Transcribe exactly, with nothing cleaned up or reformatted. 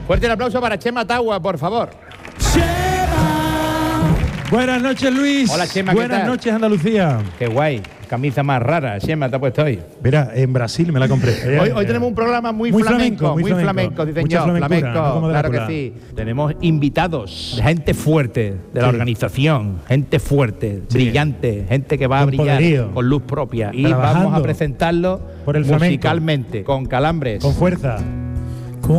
Fuerte el aplauso para Chema Tagua, por favor. ¡Chema! Buenas noches, Luis. Hola, Chema, ¿qué Buenas tal? noches, Andalucía. Qué guay. Camisa más rara, Chema, te ha puesto hoy. Mira, en Brasil me la compré. Hoy, hoy tenemos un programa muy, Muy flamenco, flamenco, muy muy flamenco, flamenco. dicen Mucha yo, flamencura, flamenco, no como claro que Drácula. sí. Tenemos invitados, gente fuerte de la Sí. organización, gente fuerte, Sí. brillante, gente que va a Con brillar poderío. con luz propia. Y Trabajando vamos a presentarlo por el flamenco. musicalmente, con calambres, Con fuerza.